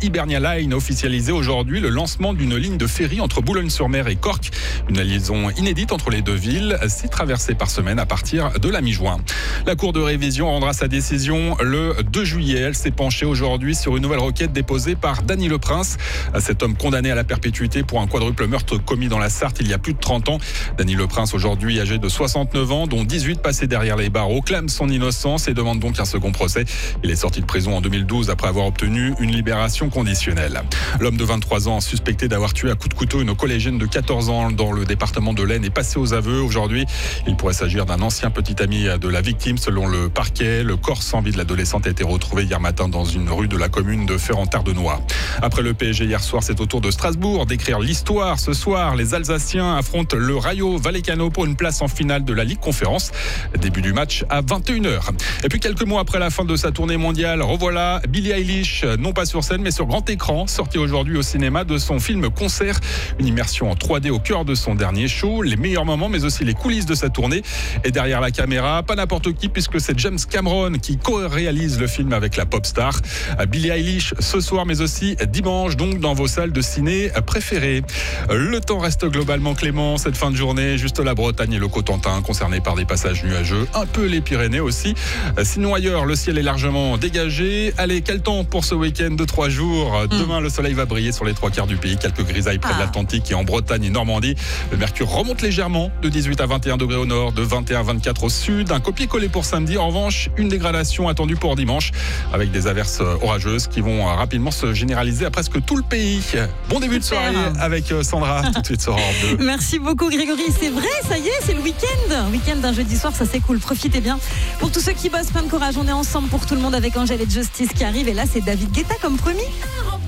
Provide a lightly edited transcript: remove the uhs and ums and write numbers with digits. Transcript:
Hibernia Line a officialisé aujourd'hui le lancement d'une ligne de ferry entre Boulogne-sur-Mer et Cork. Une liaison inédite entre les deux villes, 6 traversées par semaine à partir de la mi-juin. La Cour de révision rendra sa décision le 2 juillet. Elle s'est penchée aujourd'hui sur une nouvelle requête déposée par Dany Leprince. Cet homme condamné à la perpétuité pour un quadruple meurtre commis dans la Sarthe il y a plus de 30 ans. Dany Leprince, aujourd'hui âgé de 69 ans, dont 18 passés derrière les barreaux, clame son innocence et demande donc un second procès. Il est sorti de prison en 2012 après avoir obtenu une libération conditionnelle. L'homme de 23 ans, suspecté d'avoir tué à coups de couteau une collégienne de 14 ans dans le département de l'Aisne, est passé aux aveux aujourd'hui. Il pourrait s'agir d'un ancien petit ami de la victime. Selon le parquet, le corps sans vie de l'adolescente a été retrouvé hier matin dans une rue de la commune de Ferrand-Tardenois. Après le PSG hier soir, c'est au tour de Strasbourg d'écrire l'histoire. Ce soir, les Alsaciens affrontent le Rayo Vallecano pour une place en finale de la Ligue Conférence. Début du match à 21h. Et puis quelques mois après la fin de sa tournée mondiale, revoilà Billie Eilish, non pas sur scène mais sur grand écran, sorti aujourd'hui au cinéma de son film Concert. Une immersion en 3D au cœur de son dernier show, les meilleurs moments mais aussi les coulisses de sa tournée. Et derrière la caméra, pas n'importe qui puisque c'est James Cameron qui co-réalise le film avec la pop star. Billie Eilish ce soir mais aussi dimanche, donc dans vos salles de ciné préférées. Le temps reste globalement clément cette fin de journée, juste la Bretagne et le Cotentin concernés par des passages nuageux, un peu les Pyrénées aussi. Sinon ailleurs, le ciel est largement dégagé. Allez, quel temps pour ce week-end de 3 jours. Demain, le soleil va briller sur les 3/4 du pays. Quelques grisailles près de l'Atlantique et en Bretagne et Normandie. Le mercure remonte légèrement de 18 à 21 degrés au nord, de 21 à 24 au sud. Un copier-coller pour samedi. En revanche, une dégradation attendue pour dimanche avec des averses orageuses qui vont rapidement se généraliser à presque tout le pays. Bon début de soirée avec Sandra, tout de suite sur Europe 2. Merci beaucoup Grégory, c'est vrai, ça y est, c'est le week-end. Week-end d'un jeudi soir, ça c'est cool, profitez bien. Pour tous ceux qui bossent, plein de courage, on est ensemble pour tout le monde avec Angèle et Justice qui arrive. Et là, c'est David Guetta comme promis.